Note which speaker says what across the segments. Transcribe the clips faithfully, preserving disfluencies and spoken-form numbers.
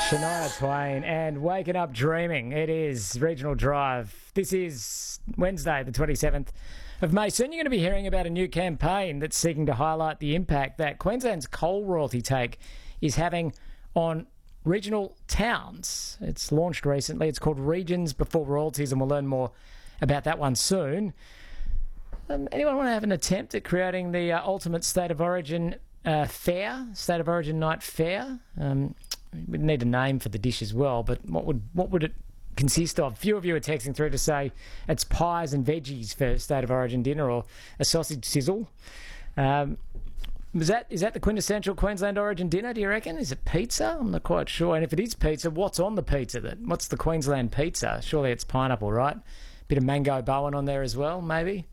Speaker 1: Shania Twain and Waking Up Dreaming. It is Regional Drive. This is Wednesday, the twenty-seventh of May. Soon you're going to be hearing about a new campaign that's seeking to highlight the impact that Queensland's coal royalty take is having on regional towns. It's launched recently. It's called Regions Before Royalties, and we'll learn more about that one soon. Um, anyone want to have an attempt at creating the uh, ultimate State of Origin uh, fair, State of Origin night fair? Um, we'd need a name for the dish as well, but what would what would it consist of? A few of you are texting through to say it's pies and veggies for State of Origin dinner, or a sausage sizzle. Um, is that is that the quintessential Queensland Origin dinner, do you reckon? Is it pizza? I'm not quite sure. And if it is pizza, what's on the pizza? That What's the Queensland pizza? Surely it's pineapple, right? Bit of mango bowen on there as well, maybe?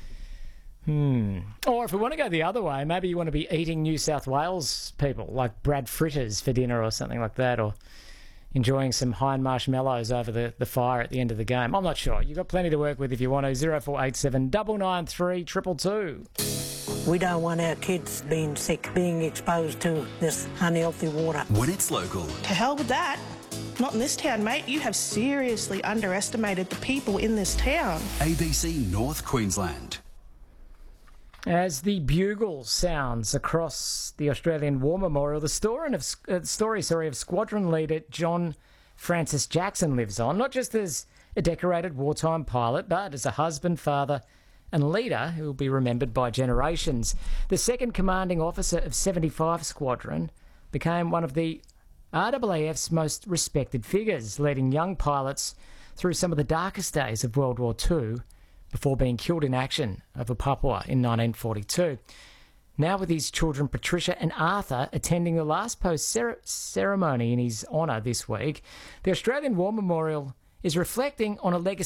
Speaker 1: Hmm. Or if we want to go the other way, maybe you want to be eating New South Wales people, like Brad Fritters for dinner or something like that, or enjoying some Hine marshmallows over the, the fire at the end of the game. I'm not sure. You've got plenty to work with if you want to. zero four eight seven, nine nine three, two two two.
Speaker 2: We don't want our kids being sick, being exposed to this unhealthy water.
Speaker 3: When it's local.
Speaker 4: To hell with that. Not in this town, mate. You have seriously underestimated the people in this town.
Speaker 3: A B C North Queensland.
Speaker 1: As the bugle sounds across the Australian War Memorial, the story of, uh, story sorry, of squadron leader John Francis Jackson lives on, not just as a decorated wartime pilot, but as a husband, father and leader who will be remembered by generations. The second commanding officer of seventy-five Squadron became one of the R A A F's most respected figures, leading young pilots through some of the darkest days of World War Two, before being killed in action over Papua in nineteen forty-two. Now with his children Patricia and Arthur attending the last post ceremony in his honour this week, the Australian War Memorial is reflecting on a legacy